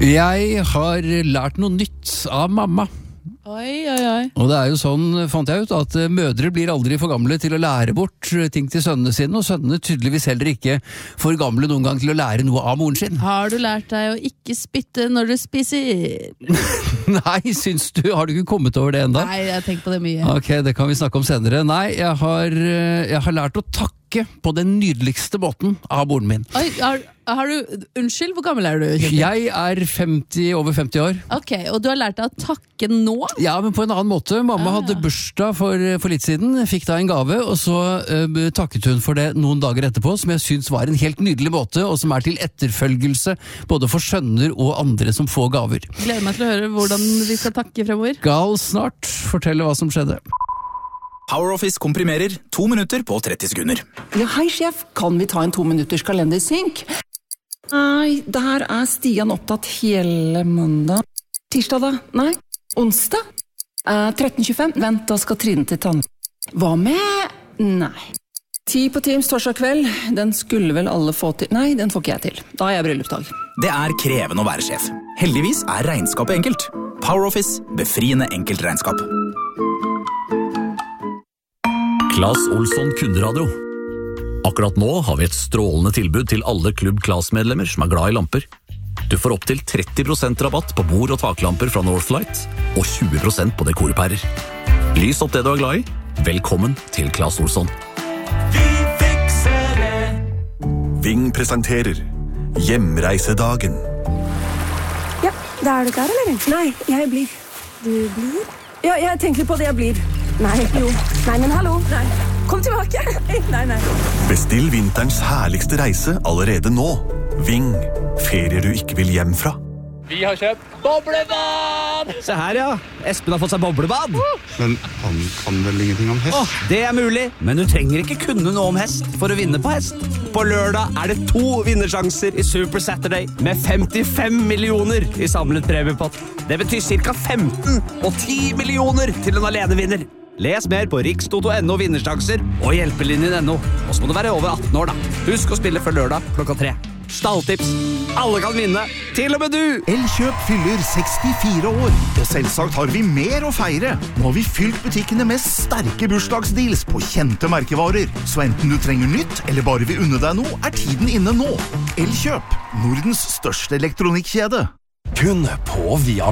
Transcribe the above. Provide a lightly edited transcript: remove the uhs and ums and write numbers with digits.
Jeg har lært noe nytt av mamma. Oi. Og det jo sånn, fant jeg ut, at mødre blir aldri for gamle til å lære bort ting til sønnene sine, og sønnene tydeligvis heller ikke for gamle noen gang til å lære noe av moren sin. Har du lært deg å ikke spytte når du spiser? Nei, har du ikke kommet over det enda? Nei, jeg har tenkt på det mye. Ok, det kan vi snakke om senere. Nei, jeg har lært å takke på den nydeligste måten av moren min. Oi, har du, unnskyld, hvor gammel du? Kjente? Jeg over 50 år. Ok, og du har lært deg å takke nå? Ja, men på en annen måte. Mamma hadde bursdag for litt siden, fikk da en gave, og så takket hun for det noen dager etterpå, som jeg synes var en helt nydelig måte, og som til etterfølgelse både for sønner og andre som får gaver. Gleder meg til å høre hvordan vi skal takke fremover. Gal snart fortelle hva som skjedde. PowerOffice komprimerer 2 minutter på 30 sekunder. Ja, hei sjef, kan vi ta en 2 minutters kalendersynk? Nei, der Stian opptatt hele mandag. Tirsdag da? Nei. Onsdag? 13.25? Vent, da skal Trine til tann. Hva med? Nei. 10 på Teams torsdag kveld. Den skulle vel alle få til. Nei, den får ikke jeg til. Da jeg bryllupsdag. Det krevende å være sjef. Heldigvis regnskapet enkelt. PowerOffice, befriende enkelt regnskap. Claes Olsson Kunderadio. Akkurat nå har vi et strålende tilbud til alle Klubb Claes-medlemmer som glad i lamper. Du får opp til 30% rabatt på bord- og taklamper fra Northlight, og 20% på dekorpærer. Lys opp det du glad i. Velkommen til Claes Olsson. Vi fikser det. Ving presenterer Hjemreisedagen. Ja, da du klar, eller? Nei, jeg blir. Du blir? Ja, jeg tenker på det jeg blir. Nei, jo. Nei, men hallo. Nei. Kom tilbake. Nei. Bestill vinterens herligste reise allerede nå. Ving. Ferier du ikke vil hjem fra. Vi har kjøpt boblebad! Se her, ja. Espen har fått seg boblebad. Men han kan vel ingenting om hest? Det mulig, men du trenger ikke kunne noe om hest for å vinne på hest. På lørdag det 2 vinnersjanser i Super Saturday med 55 millioner i samlet premiepott. Det betyr ca. 15 og 10 millioner til en alenevinner. Les mer på rikstoto.no vinnersjanser og hjelpelinjen.no. Og så må du være over 18 år da. Husk å spille før lørdag klokka 3. Stalltips. Alle kan vinne, til og med du! Elkjøp fyller 64 år, og selvsagt har vi mer å feire. Nå har vi fylt butikkene med sterke bursdagsdeals på kjente merkevarer. Så enten du trenger nytt, eller bare vil unne deg noe, tiden inne nå. Elkjøp, Nordens største elektronikkjede. Kun på Via